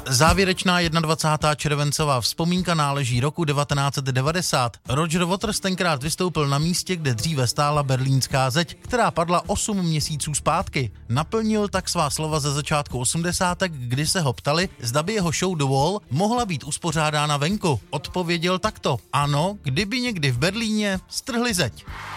Závěrečná 21. červencová vzpomínka náleží roku 1990. Roger Waters tenkrát vystoupil na místě, kde dříve stála berlínská zeď, která padla 8 měsíců zpátky. Naplnil tak svá slova ze začátku 80. kdy se ho ptali, zda by jeho show The Wall mohla být uspořádána venku. Odpověděl takto: ano, kdyby někdy v Berlíně strhli zeď.